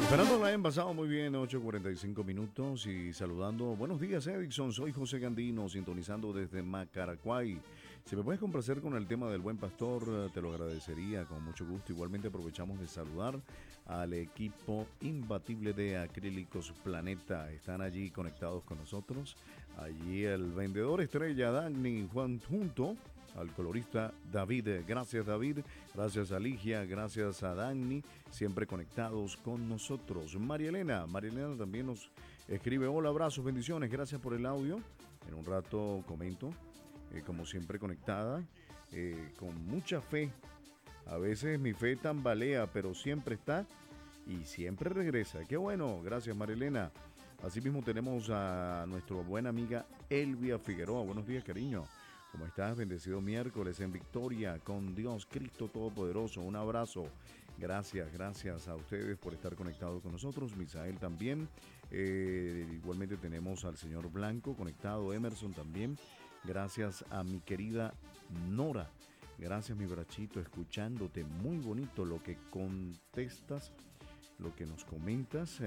Esperando la hayan pasado muy bien, 8:45 y saludando. Buenos días, Edison. Soy José Gandino, sintonizando desde Macaracuay. Si me puedes complacer con el tema del Buen Pastor, te lo agradecería con mucho gusto. Igualmente aprovechamos de saludar al equipo imbatible de Acrílicos Planeta. Están allí conectados con nosotros. Allí el vendedor estrella Dagny Juan junto al colorista David. Gracias, David. Gracias a Ligia. Gracias a Dagny. Siempre conectados con nosotros. María Elena también nos escribe: hola, abrazos, bendiciones. Gracias por el audio. En un rato comento. Como siempre conectada. Con mucha fe. A veces mi fe tambalea, pero siempre está y siempre regresa. Qué bueno. Gracias, María Elena. Asimismo tenemos a nuestra buena amiga Elvia Figueroa. Buenos días, cariño. ¿Cómo estás? Bendecido miércoles en victoria con Dios Cristo Todopoderoso. Un abrazo. Gracias a ustedes por estar conectados con nosotros. Misael también. Igualmente tenemos al señor Blanco conectado. Emerson también. Gracias a mi querida Nora. Gracias, mi brachito, escuchándote. Muy bonito lo que contestas, lo que nos comentas.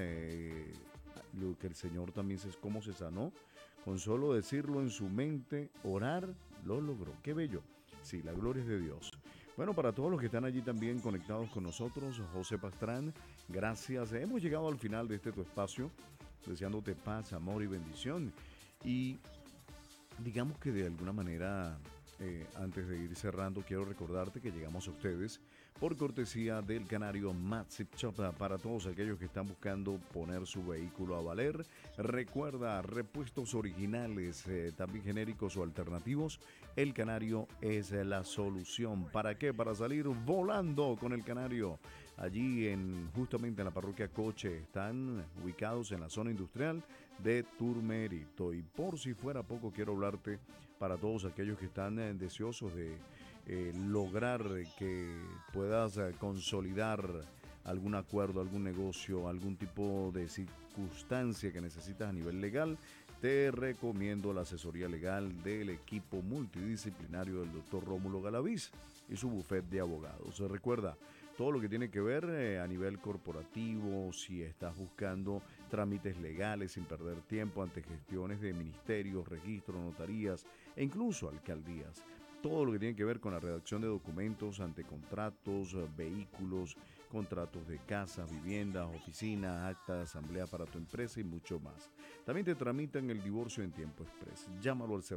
Lo que el Señor también es cómo se sanó. Con solo decirlo en su mente, orar, lo logró. ¡Qué bello! Sí, la gloria es de Dios. Bueno, para todos los que están allí también conectados con nosotros, José Pastrán, gracias. Hemos llegado al final de tu espacio, deseándote paz, amor y bendición. Y digamos que de alguna manera, antes de ir cerrando, quiero recordarte que llegamos a ustedes por cortesía del Canario Massive Shop. Para todos aquellos que están buscando poner su vehículo a valer, recuerda, repuestos originales, también genéricos o alternativos, el Canario es la solución. ¿Para qué? Para salir volando con el Canario. Allí justamente en la parroquia Coche, están ubicados en la zona industrial de Turmerito. Y por si fuera poco, quiero hablarte para todos aquellos que están deseosos de lograr que puedas consolidar algún acuerdo, algún negocio, algún tipo de circunstancia que necesitas a nivel legal. Te recomiendo la asesoría legal del equipo multidisciplinario del doctor Rómulo Galaviz y su bufete de abogados. Recuerda, todo lo que tiene que ver a nivel corporativo, si estás buscando trámites legales sin perder tiempo ante gestiones de ministerios, registros, notarías e incluso alcaldías. Todo lo que tiene que ver con la redacción de documentos ante contratos, vehículos, contratos de casas, viviendas, oficinas, acta de asamblea para tu empresa y mucho más. También te tramitan el divorcio en tiempo express. Llámalo al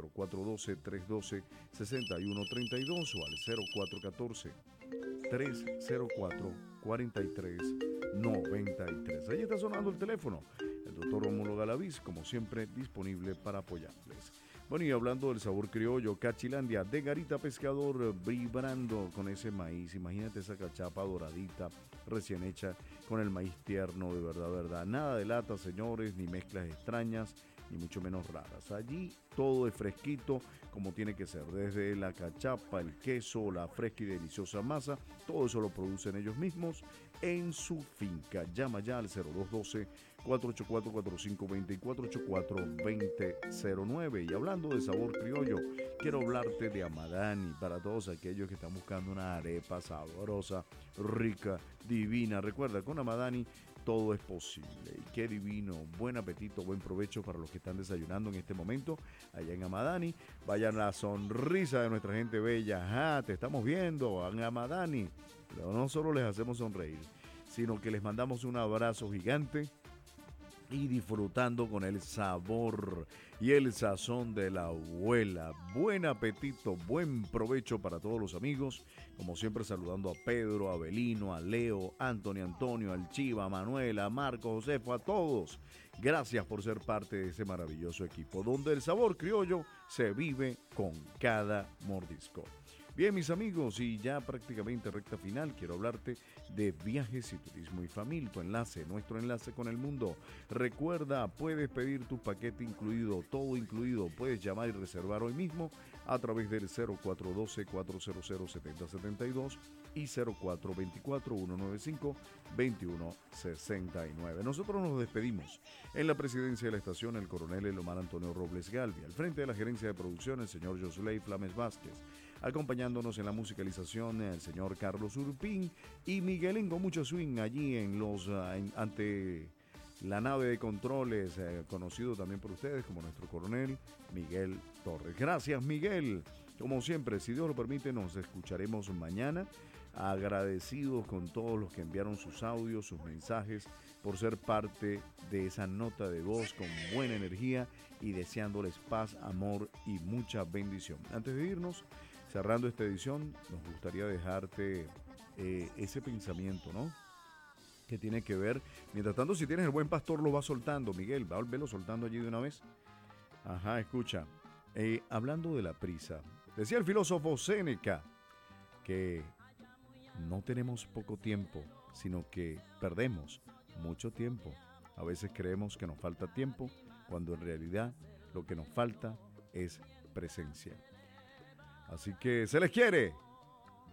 0412-312-6132 o al 0414-304-4393. Ahí está sonando el teléfono. El doctor Rómulo Galaviz, como siempre, disponible para apoyarles. Bueno, y hablando del sabor criollo, Cachilandia de Garita Pescador, vibrando con ese maíz. Imagínate esa cachapa doradita, recién hecha, con el maíz tierno, de verdad, verdad. Nada de lata, señores, ni mezclas extrañas, ni mucho menos raras. Allí todo es fresquito, como tiene que ser. Desde la cachapa, el queso, la fresca y deliciosa masa, todo eso lo producen ellos mismos en su finca. Llama ya al 0212-484-4520 y 484-2009. Y hablando de sabor criollo, quiero hablarte de Amadani para todos aquellos que están buscando una arepa sabrosa, rica, divina. Recuerda, con Amadani todo es posible. Y qué divino, buen apetito, buen provecho para los que están desayunando en este momento allá en Amadani. Vayan la sonrisa de nuestra gente bella. Ajá, te estamos viendo en Amadani. Pero no solo les hacemos sonreír, sino que les mandamos un abrazo gigante y disfrutando con el sabor y el sazón de la abuela. Buen apetito, buen provecho para todos los amigos. Como siempre, saludando a Pedro, a Abelino, a Leo, Antonio, al Chiva, a Manuela, a Marco, Josefo, a todos. Gracias por ser parte de ese maravilloso equipo, donde el sabor criollo se vive con cada mordisco. Bien, mis amigos, y ya prácticamente recta final, quiero hablarte de viajes y turismo y familia, nuestro enlace con el mundo. Recuerda, puedes pedir tu paquete incluido, todo incluido. Puedes llamar y reservar hoy mismo a través del 0412-400-7072 y 0424-195-2169. Nosotros nos despedimos en la presidencia de la estación, el coronel Elomar Antonio Robles Galvia. Al frente de la gerencia de producción, el señor Josley Flames Vázquez. acompañándonos en la musicalización el señor Carlos Urpín y Miguelín con mucho swing allí ante la nave de controles, conocido también por ustedes como nuestro coronel Miguel Torres. Gracias, Miguel. Como siempre, si Dios lo permite, nos escucharemos mañana. Agradecidos con todos los que enviaron sus audios, sus mensajes, por ser parte de esa nota de voz con buena energía y deseándoles paz, amor y mucha bendición. Antes de irnos, cerrando esta edición, nos gustaría dejarte ese pensamiento, ¿no? Que tiene que ver. Mientras tanto, si tienes el buen pastor, lo va soltando, Miguel, velo soltando allí de una vez. Ajá, escucha. Hablando de la prisa, decía el filósofo Séneca que no tenemos poco tiempo, sino que perdemos mucho tiempo. A veces creemos que nos falta tiempo, cuando en realidad lo que nos falta es presencia. Así que se les quiere,